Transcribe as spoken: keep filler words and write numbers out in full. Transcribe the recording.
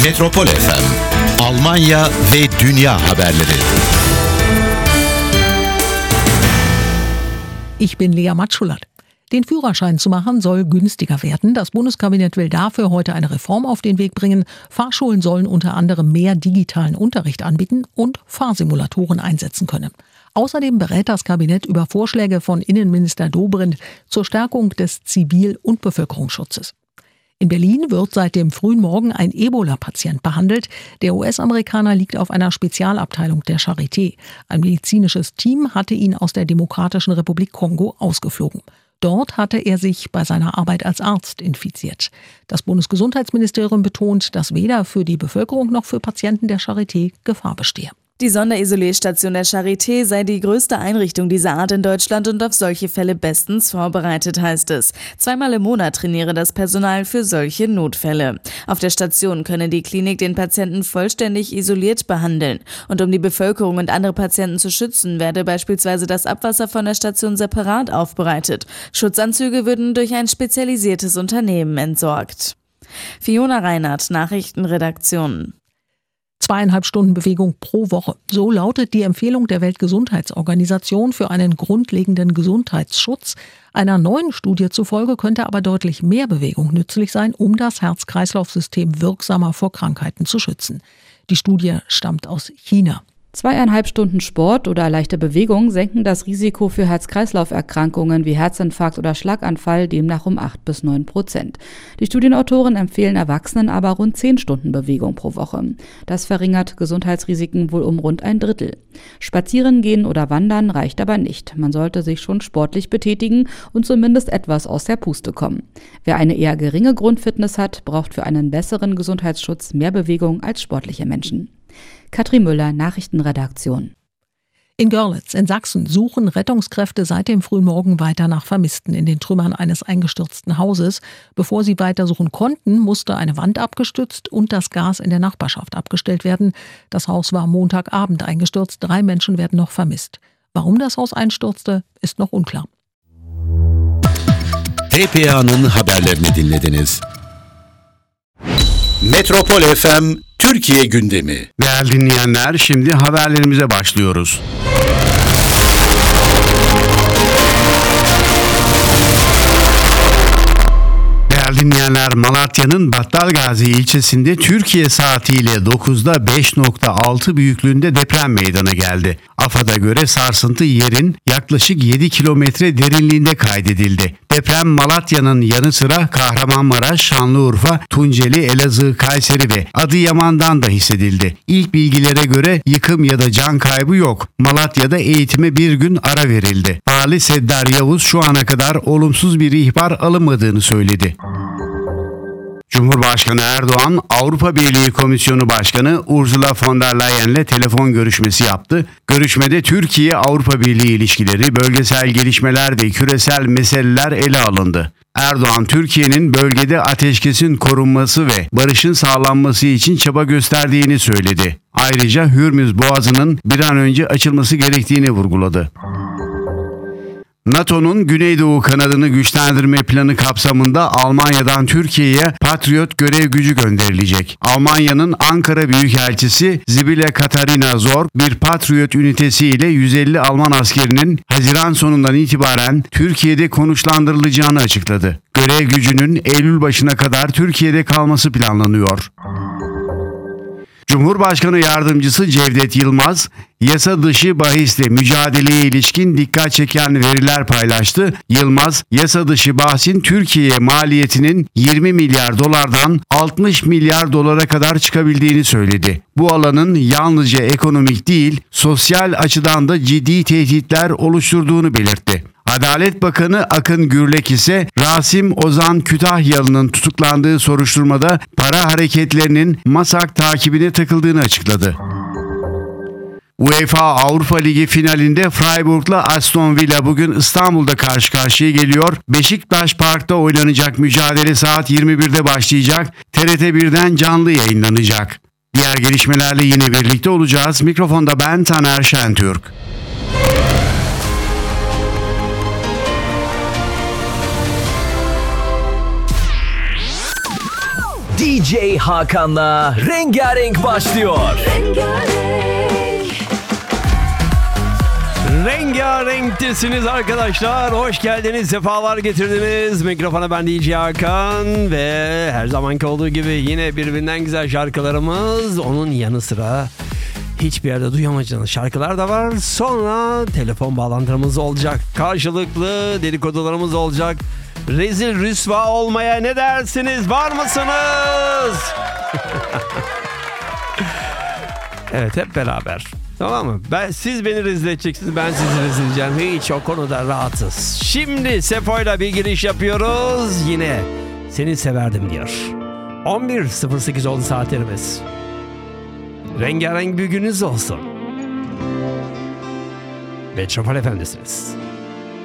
Metropol F M, Almanya ve dünya haberleri. Ich bin Lea Matschulert. Den Führerschein zu machen soll günstiger werden. Das Bundeskabinett will dafür heute eine Reform auf den Weg bringen. Fahrschulen sollen unter anderem mehr digitalen Unterricht anbieten und Fahrsimulatoren einsetzen können. Außerdem berät das Kabinett über Vorschläge von Innenminister Dobrindt zur Stärkung des Zivil- und Bevölkerungsschutzes. In Berlin wird seit dem frühen Morgen ein Ebola-Patient behandelt. Der U S-Amerikaner liegt auf einer Spezialabteilung der Charité. Ein medizinisches Team hatte ihn aus der Demokratischen Republik Kongo ausgeflogen. Dort hatte er sich bei seiner Arbeit als Arzt infiziert. Das Bundesgesundheitsministerium betont, dass weder für die Bevölkerung noch für Patienten der Charité Gefahr bestehe. Die Sonderisolierstation der Charité sei die größte Einrichtung dieser Art in Deutschland und auf solche Fälle bestens vorbereitet, heißt es. Zweimal im Monat trainiere das Personal für solche Notfälle. Auf der Station könne die Klinik den Patienten vollständig isoliert behandeln. Und um die Bevölkerung und andere Patienten zu schützen, werde beispielsweise das Abwasser von der Station separat aufbereitet. Schutzanzüge würden durch ein spezialisiertes Unternehmen entsorgt. Fiona Reinhardt, Nachrichtenredaktion. Zweieinhalb Stunden Bewegung pro Woche. So lautet die Empfehlung der Weltgesundheitsorganisation für einen grundlegenden Gesundheitsschutz. Einer neuen Studie zufolge könnte aber deutlich mehr Bewegung nützlich sein, um das Herz-Kreislauf-System wirksamer vor Krankheiten zu schützen. Die Studie stammt aus China. Zweieinhalb Stunden Sport oder leichte Bewegung senken das Risiko für Herz-Kreislauf-Erkrankungen wie Herzinfarkt oder Schlaganfall demnach um acht bis neun Prozent. Die Studienautoren empfehlen Erwachsenen aber rund zehn Stunden Bewegung pro Woche. Das verringert Gesundheitsrisiken wohl um rund ein Drittel. Spazieren gehen oder wandern reicht aber nicht. Man sollte sich schon sportlich betätigen und zumindest etwas aus der Puste kommen. Wer eine eher geringe Grundfitness hat, braucht für einen besseren Gesundheitsschutz mehr Bewegung als sportliche Menschen. Katrin Müller, Nachrichtenredaktion. In Görlitz in Sachsen suchen Rettungskräfte seit dem frühen Morgen weiter nach Vermissten in den Trümmern eines eingestürzten Hauses. Bevor sie weitersuchen konnten, musste eine Wand abgestützt und das Gas in der Nachbarschaft abgestellt werden. Das Haus war Montagabend eingestürzt. Drei Menschen werden noch vermisst. Warum das Haus einstürzte, ist noch unklar. T P A'nın haberlerini dinlediniz. Metropol F M Türkiye gündemi. Değerli dinleyenler, şimdi haberlerimize başlıyoruz. Değerli dinleyenler, Malatya'nın Battalgazi ilçesinde Türkiye saatiyle dokuzda beş nokta altı büyüklüğünde deprem meydana geldi. AFAD'a göre sarsıntı yerin yaklaşık yedi kilometre derinliğinde kaydedildi. Deprem Malatya'nın yanı sıra Kahramanmaraş, Şanlıurfa, Tunceli, Elazığ, Kayseri ve Adıyaman'dan da hissedildi. İlk bilgilere göre yıkım ya da can kaybı yok. Malatya'da eğitime bir gün ara verildi. Vali Seddar Yavuz şu ana kadar olumsuz bir ihbar alınmadığını söyledi. Cumhurbaşkanı Erdoğan, Avrupa Birliği Komisyonu Başkanı Ursula von der Leyen'le telefon görüşmesi yaptı. Görüşmede Türkiye-Avrupa Birliği ilişkileri, bölgesel gelişmeler ve küresel meseleler ele alındı. Erdoğan, Türkiye'nin bölgede ateşkesin korunması ve barışın sağlanması için çaba gösterdiğini söyledi. Ayrıca Hürmüz Boğazı'nın bir an önce açılması gerektiğini vurguladı. NATO'nun Güneydoğu kanadını güçlendirme planı kapsamında Almanya'dan Türkiye'ye Patriot görev gücü gönderilecek. Almanya'nın Ankara Büyükelçisi Sibylle Katharina Zorg, bir Patriot ünitesiyle yüz elli Alman askerinin Haziran sonundan itibaren Türkiye'de konuşlandırılacağını açıkladı. Görev gücünün Eylül başına kadar Türkiye'de kalması planlanıyor. Cumhurbaşkanı Yardımcısı Cevdet Yılmaz, yasa dışı bahisle mücadeleye ilişkin dikkat çeken veriler paylaştı. Yılmaz, yasa dışı bahsin Türkiye'ye maliyetinin yirmi milyar dolardan altmış milyar dolara kadar çıkabildiğini söyledi. Bu alanın yalnızca ekonomik değil, sosyal açıdan da ciddi tehditler oluşturduğunu belirtti. Adalet Bakanı Akın Gürlek ise Rasim Ozan Kütahyalı'nın tutuklandığı soruşturmada para hareketlerinin MASAK takibine takıldığını açıkladı. UEFA Avrupa Ligi finalinde Freiburg'la Aston Villa bugün İstanbul'da karşı karşıya geliyor. Beşiktaş Park'ta oynanacak mücadele saat yirmi birde başlayacak. T R T birden canlı yayınlanacak. Diğer gelişmelerle yine birlikte olacağız. Mikrofonda ben Taner Şentürk. D J Hakan'la Rengarenk başlıyor. Rengarenktesiniz arkadaşlar. Hoş geldiniz, sefalar getirdiniz. Mikrofona ben D J Hakan ve her zamanki olduğu gibi yine birbirinden güzel şarkılarımız. Onun yanı sıra hiçbir yerde duyamayacağınız şarkılar da var. Sonra telefon bağlantılarımız olacak. Karşılıklı dedikodularımız olacak. Rezil rüsva olmaya ne dersiniz? Var mısınız? Evet, hep beraber. Tamam mı? Ben, siz beni rezil edeceksiniz, ben sizi rezil edeceğim. Hiç o konuda rahatız. Şimdi Sefo'yla bir giriş yapıyoruz. Yine seni severdim diyor. on bir sıfır sekiz oldu saatlerimiz. Rengarenk bir gününüz olsun. Metropol Efendisi'niz.